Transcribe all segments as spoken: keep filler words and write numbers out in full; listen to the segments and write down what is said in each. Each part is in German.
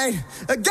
night again.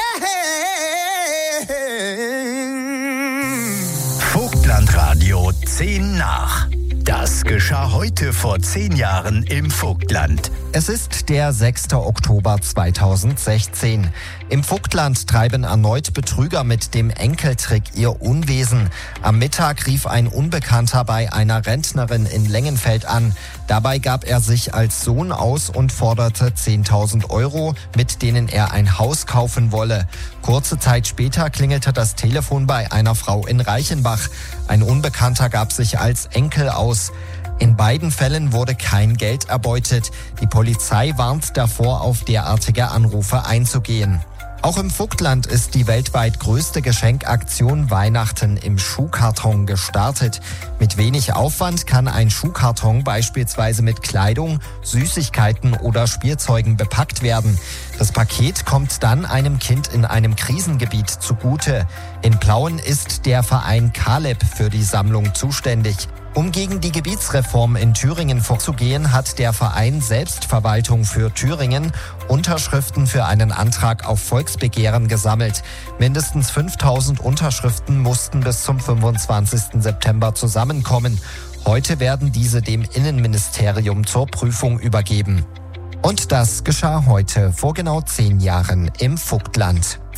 Vogtlandradio zehn nach. Das geschah heute vor zehn Jahren im Vogtland. Es ist der sechster Oktober zweitausendsechzehn. Im Vogtland treiben erneut Betrüger mit dem Enkeltrick ihr Unwesen. Am Mittag rief ein Unbekannter bei einer Rentnerin in Lengenfeld an. Dabei gab er sich als Sohn aus und forderte zehntausend Euro, mit denen er ein Haus kaufen wolle. Kurze Zeit später klingelte das Telefon bei einer Frau in Reichenbach. Ein Unbekannter gab sich als Enkel aus. In beiden Fällen wurde kein Geld erbeutet. Die Polizei warnt davor, auf derartige Anrufe einzugehen. Auch im Vogtland ist die weltweit größte Geschenkaktion Weihnachten im Schuhkarton gestartet. Mit wenig Aufwand kann ein Schuhkarton beispielsweise mit Kleidung, Süßigkeiten oder Spielzeugen bepackt werden. Das Paket kommt dann einem Kind in einem Krisengebiet zugute. In Plauen ist der Verein Kaleb für die Sammlung zuständig. Um gegen die Gebietsreform in Thüringen vorzugehen, hat der Verein Selbstverwaltung für Thüringen Unterschriften für einen Antrag auf Volksbegehren gesammelt. Mindestens fünftausend Unterschriften mussten bis zum fünfundzwanzigsten September zusammenkommen. Heute werden diese dem Innenministerium zur Prüfung übergeben. Und das geschah heute vor genau zehn Jahren im Vogtland.